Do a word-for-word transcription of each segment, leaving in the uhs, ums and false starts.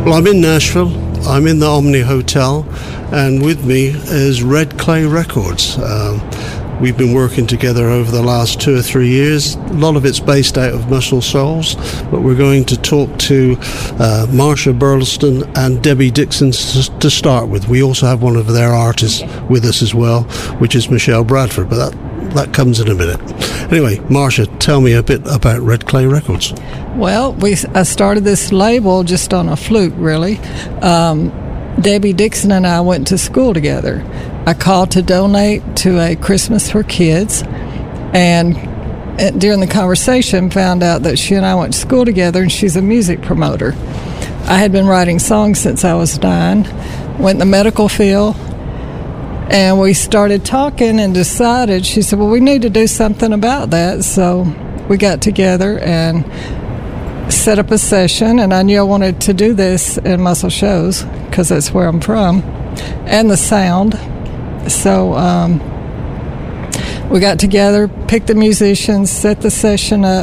Well, I'm in Nashville. I'm in the Omni Hotel, and with me is Red Clay Records. Um, we've been working together over the last two or three years. A lot of it's based out of Muscle Shoals, but we're going to talk to uh, Marsha Burleson and Debbie Dixon to, to start with. We also have one of their artists with us as well, which is Michelle Bradford, but that that comes in a minute. Anyway, Marsha, tell me a bit about Red Clay Records. Well, we I started this label just on a fluke, really. Um, Debbie Dixon and I went to school together. I called to donate to a Christmas for Kids, and during the conversation found out that she and I went to school together, and she's a music promoter. I had been writing songs since I was nine, went in the medical field, and we started talking and decided, she said, well, we need to do something about that. So we got together and set up a session, and I knew I wanted to do this in Muscle Shoals because that's where I'm from, and the sound. So um, we got together, picked the musicians, set the session up.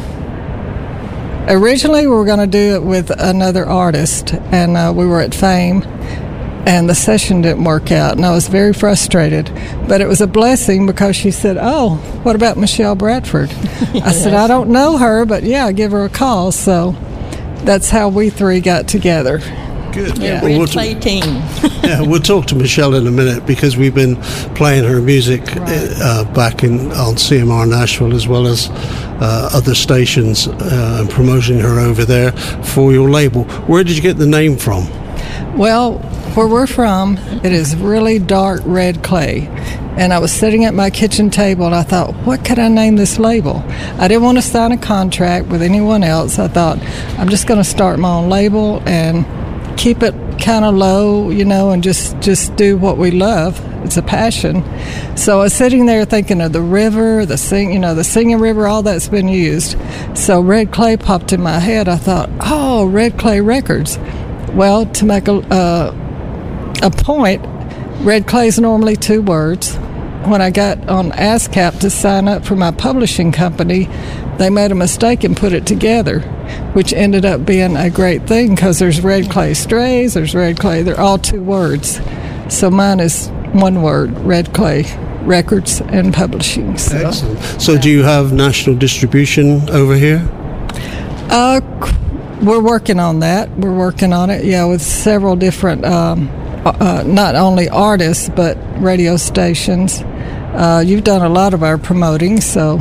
Originally, we were going to do it with another artist, and uh, we were at Fame, and the session didn't work out, and I was very frustrated. But it was a blessing because she said, oh, what about Michelle Bradford? Yes. I said, I don't know her, but yeah, give her a call. So that's how we three got together. Good. Yeah, well, we'll we'll play t- team. Yeah, we'll talk to Michelle in a minute because we've been playing her music Right. uh, back in on C M R Nashville as well as uh, other stations uh, and promoting her over there for your label. Where did you get the name from? Well, where we're from, it is really dark red clay. And I was sitting at my kitchen table, and I thought, what could I name this label? I didn't want to sign a contract with anyone else. I thought, I'm just going to start my own label and keep it kind of low, you know, and just, just do what we love. It's a passion. So I was sitting there thinking of the river, the sing, you know, the Singing River, all that's been used. So Red Clay popped in my head. I thought, oh, Red Clay Records. Well, to make a, uh, a point, Red Clay is normally two words. When I got on ASCAP to sign up for my publishing company, they made a mistake and put it together, which ended up being a great thing because there's Red Clay Strays, there's Red Clay, they're all two words. So mine is one word, Red Clay Records and Publishing. So, Excellent. So do you have national distribution over here? Uh, we're working on that. We're working on it, yeah, with several different, um, uh, not only artists, but radio stations. Uh, you've done a lot of our promoting, so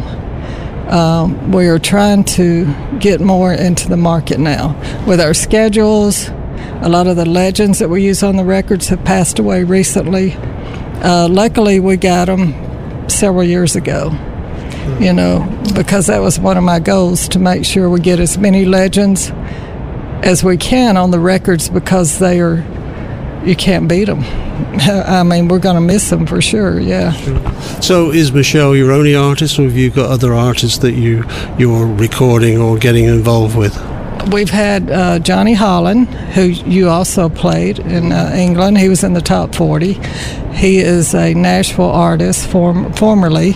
um, we are trying to get more into the market now. With our schedules, a lot of the legends that we use on the records have passed away recently. Uh, luckily, we got them several years ago, you know, because that was one of my goals, to make sure we get as many legends as we can on the records, because they are, you can't beat them. I mean, we're going to miss them for sure, yeah. So is Michelle your only artist, or have you got other artists that you, you're recording or getting involved with? We've had uh, Johnny Holland, who you also played in uh, England. He was in the top forty. He is a Nashville artist, form, formerly.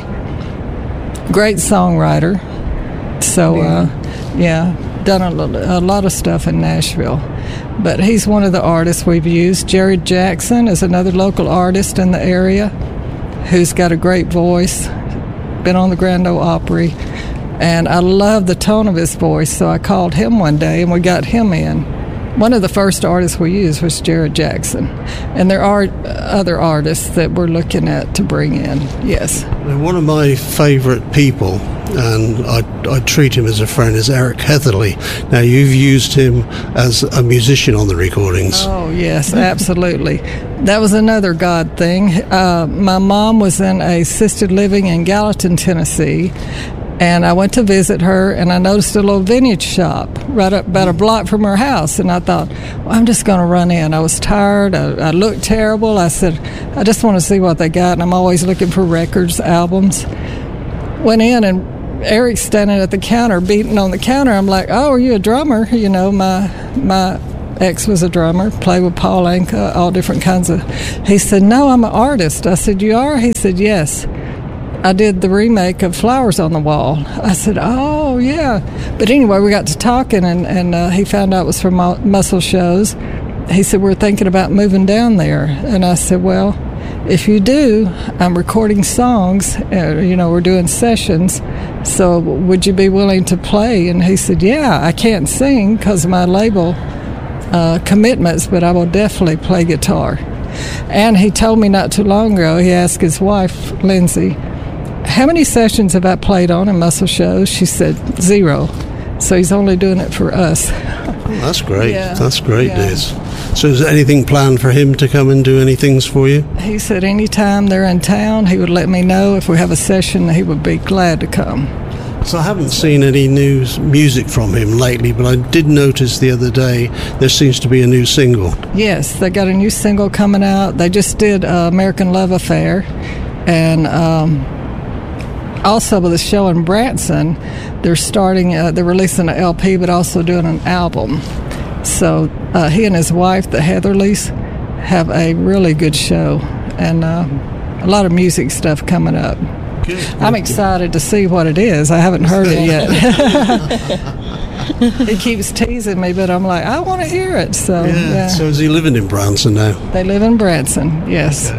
Great songwriter. So, uh, yeah, done a, a lot of stuff in Nashville. But he's one of the artists we've used. Jared Jackson is another local artist in the area who's got a great voice, been on the Grand Ole Opry. And I love the tone of his voice, so I called him one day, and we got him in. One of the first artists we used was Jared Jackson. And there are other artists that we're looking at to bring in, yes. One of my favorite people, and I, I treat him as a friend, is Eric Heatherly. Now, you've used him as a musician on the recordings. Oh, yes, absolutely. That was another God thing. Uh, my mom was in a assisted living in Gallatin, Tennessee, and I went to visit her, and I noticed a little vintage shop right up about a block from her house. And I thought, well, I'm just going to run in. I was tired. I, I looked terrible. I said, I just want to see what they got. And I'm always looking for records, albums. Went in, and Eric's standing at the counter, beating on the counter. I'm like, oh, are you a drummer? You know, my my ex was a drummer, played with Paul Anka, all different kinds of... He said, no, I'm an artist. I said, you are? He said, yes. I did the remake of Flowers on the Wall. I said, oh, oh, yeah. But anyway, we got to talking, and, and uh, he found out it was from Muscle Shoals. He said, we're thinking about moving down there. And I said, well, if you do, I'm recording songs. Uh, you know, we're doing sessions. So would you be willing to play? And he said, yeah, I can't sing because of my label uh, commitments, but I will definitely play guitar. And he told me not too long ago, he asked his wife, Lindsay, how many sessions have I played on in Muscle Shoals? She said, zero. So he's only doing it for us. Oh, that's great. Yeah. That's great, Yeah. Liz. So is there anything planned for him to come and do any things for you? He said anytime they're in town, he would let me know. If we have a session, he would be glad to come. So I haven't seen any new music from him lately, but I did notice the other day there seems to be a new single. Yes, they got a new single coming out. They just did uh, American Love Affair. And um, also with the show in Branson, they're starting, uh, they're releasing an L P, but also doing an album. So uh, he and his wife, the Heatherleys, have a really good show, and uh, a lot of music stuff coming up. Good. I'm excited to see what it is. I haven't heard it yet. He keeps teasing me, but I'm like, I want to hear it. So Yeah. yeah. So is he living in Branson now? They live in Branson, yes. Okay.